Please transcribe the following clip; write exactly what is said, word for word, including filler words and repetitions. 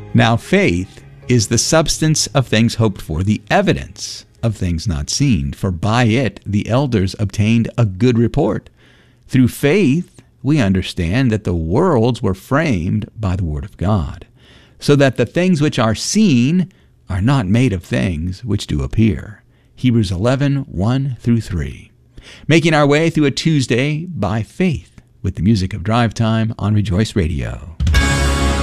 Now faith is the substance of things hoped for, the evidence of things not seen. For by it the elders obtained a good report. Through faith we understand that the worlds were framed by the word of God, so that the things which are seen are not made of things which do appear. Hebrews eleven, one through three. Making our way through a Tuesday by faith with the music of Drive Time on Rejoice Radio.